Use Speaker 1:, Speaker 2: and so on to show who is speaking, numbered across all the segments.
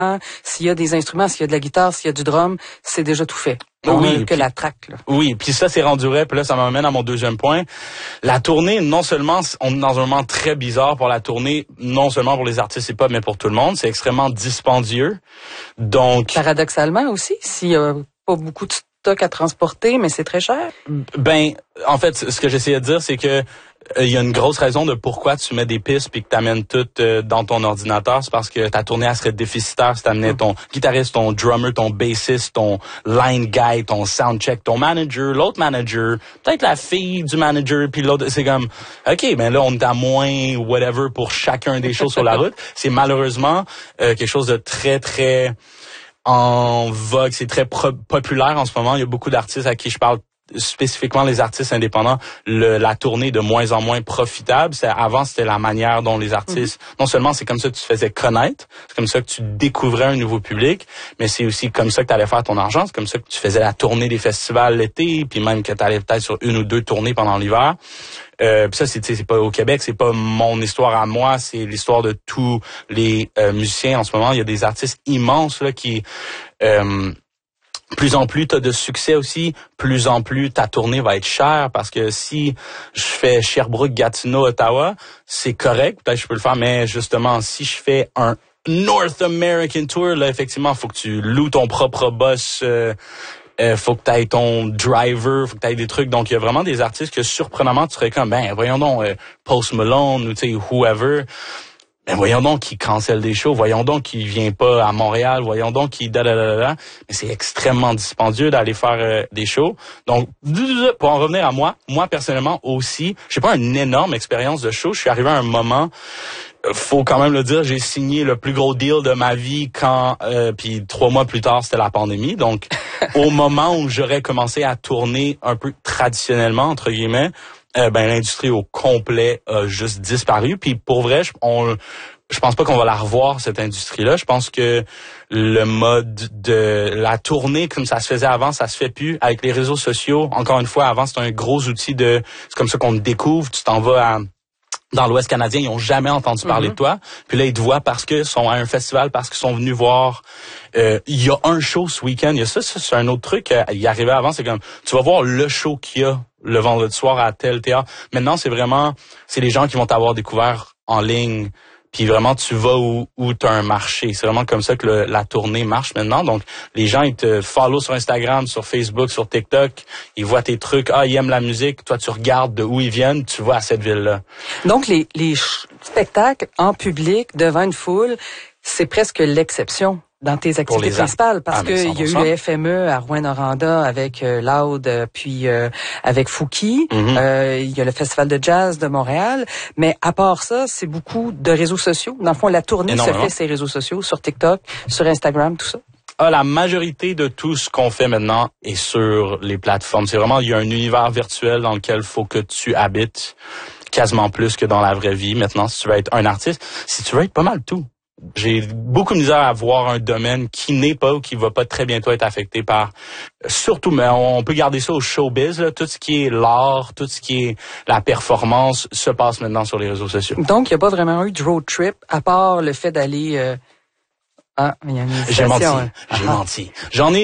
Speaker 1: s'il y a des instruments, s'il y a de la guitare, s'il y a du drum, c'est déjà tout fait. On a que la track, là.
Speaker 2: Oui, puis ça, c'est rendu vrai. Puis là, ça m'amène à mon deuxième point. La tournée, non seulement, on est dans un moment très bizarre pour la tournée, non seulement pour les artistes hip-hop, mais pour tout le monde. C'est extrêmement dispendieux. Donc...
Speaker 1: Paradoxalement aussi, s'il y a pas beaucoup de stock à transporter, mais c'est très cher.
Speaker 2: Ben, en fait, ce que j'essayais de dire, c'est que il y a une grosse raison de pourquoi tu mets des pistes puis que t'amènes tout dans ton ordinateur. C'est parce que ta tournée, elle serait déficitaire si t'amenais ton guitariste, ton drummer, ton bassiste, ton line guy, ton soundcheck, ton manager, l'autre manager, peut-être la fille du manager, puis l'autre. C'est comme, OK, ben là, on est à moins whatever pour chacun des choses sur la route. C'est malheureusement quelque chose de très, très en vogue. C'est très populaire en ce moment. Il y a beaucoup d'artistes à qui je parle, spécifiquement les artistes indépendants, la tournée est de moins en moins profitable. Avant, c'était la manière dont les artistes, non seulement c'est comme ça que tu te faisais connaître, c'est comme ça que tu découvrais un nouveau public, mais c'est aussi comme ça que tu allais faire ton argent, c'est comme ça que tu faisais la tournée des festivals l'été, puis même que tu allais peut-être sur une ou deux tournées pendant l'hiver. Puis ça, c'est pas au Québec, c'est pas mon histoire à moi, c'est l'histoire de tous les musiciens en ce moment. Il y a des artistes immenses là qui... plus en plus t'as de succès aussi, plus en plus ta tournée va être chère, parce que si je fais Sherbrooke, Gatineau, Ottawa, c'est correct, peut-être que je peux le faire, mais justement, si je fais un North American Tour, là, effectivement, faut que tu loues ton propre bus, faut que t'ailles ton driver, faut que t'ailles des trucs. Donc, il y a vraiment des artistes que, surprenamment, tu serais comme, ben, voyons donc, Post Malone, ou tu sais, whoever. Ben voyons donc qu'il cancelle des shows, voyons donc qu'il vient pas à Montréal, voyons donc qu'il mais c'est extrêmement dispendieux d'aller faire des shows. Donc pour en revenir à moi personnellement aussi, j'ai pas une énorme expérience de show, je suis arrivé à un moment, faut quand même le dire, j'ai signé le plus gros deal de ma vie quand puis 3 mois plus tard, c'était la pandémie. Donc au moment où j'aurais commencé à tourner un peu traditionnellement entre guillemets, ben l'industrie au complet a juste disparu. Puis pour vrai, je pense pas qu'on va la revoir, cette industrie-là. Je pense que le mode de la tournée comme ça se faisait avant, ça se fait plus avec les réseaux sociaux. Encore une fois, avant c'était un gros outil c'est comme ça qu'on te découvre. Tu t'en vas dans l'Ouest canadien, ils ont jamais entendu parler de toi. Puis là, ils te voient parce qu'ils sont à un festival, parce qu'ils sont venus voir. Il y a un show ce week-end. Il y a ça c'est un autre truc. Il arrivait avant, c'est comme, tu vas voir le show qu'il y a le vendredi soir à tel théâtre. Maintenant, c'est les gens qui vont t'avoir découvert en ligne. Puis vraiment, tu vas où t'as un marché. C'est vraiment comme ça que la tournée marche maintenant. Donc, les gens, ils te follow sur Instagram, sur Facebook, sur TikTok. Ils voient tes trucs. Ils aiment la musique. Toi, tu regardes de où ils viennent. Tu vas à cette ville-là.
Speaker 1: Donc, les spectacles en public, devant une foule, c'est presque l'exception dans tes activités principales, parce que il y a eu le FME à Rouyn-Noranda avec Loud, puis avec Fouki. Il y a le Festival de jazz de Montréal. Mais à part ça, c'est beaucoup de réseaux sociaux. Dans le fond, la tournée se fait sur les réseaux sociaux, sur TikTok, sur Instagram, tout ça.
Speaker 2: La majorité de tout ce qu'on fait maintenant est sur les plateformes. C'est vraiment, il y a un univers virtuel dans lequel il faut que tu habites quasiment plus que dans la vraie vie. Maintenant, si tu veux être un artiste, si tu veux être pas mal tout. J'ai beaucoup de misère à voir un domaine qui n'est pas ou qui va pas très bientôt être affecté par... Surtout, mais on peut garder ça au showbiz, là. Tout ce qui est l'art, tout ce qui est la performance se passe maintenant sur les réseaux sociaux.
Speaker 1: Donc, il n'y a pas vraiment eu de road trip, à part le fait d'aller... il y a une hésitation.
Speaker 2: J'ai menti.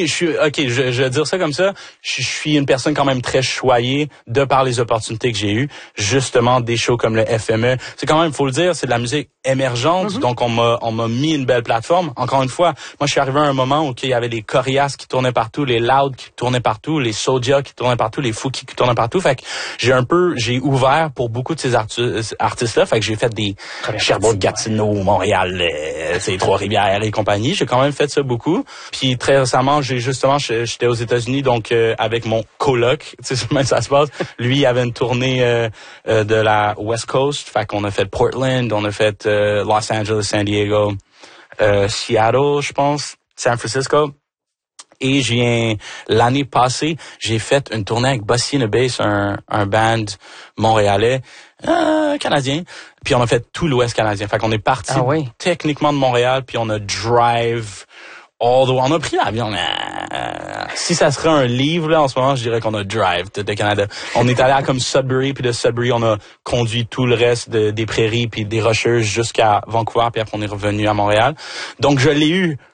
Speaker 2: Je vais dire ça comme ça. Je suis une personne quand même très choyée de par les opportunités que j'ai eues. Justement, des shows comme le FME. C'est quand même, faut le dire, c'est de la musique émergente. Donc, on m'a mis une belle plateforme. Encore une fois, moi, je suis arrivé à un moment où il y avait les Corias qui tournaient partout, les Loud qui tournaient partout, les Sodia qui tournaient partout, les Fouki qui tournaient partout. Fait que j'ai ouvert pour beaucoup de ces artistes-là. Fait que j'ai fait des Sherbrooke, Gatineau, Montréal, c'est Trois-Rivières et compagnie. J'ai quand même fait ça beaucoup. Puis très récemment, j'étais aux États-Unis, donc avec mon coloc, tu sais comment ça se passe. Lui, il avait une tournée de la West Coast, fait qu'on a fait Portland, on a fait Los Angeles, San Diego, Seattle, je pense, San Francisco. Et l'année passée, j'ai fait une tournée avec Bossy and Bass, un band montréalais, canadien. Puis on a fait tout l'Ouest canadien. Fait qu'on est parti techniquement de Montréal, puis on a drive all the way. On a pris l'avion. Si ça serait un livre, là, en ce moment, je dirais qu'on a drive de Canada. On est allé à comme Sudbury, puis de Sudbury, on a conduit tout le reste des prairies puis des rocheuses jusqu'à Vancouver, puis après on est revenu à Montréal. Donc je l'ai eu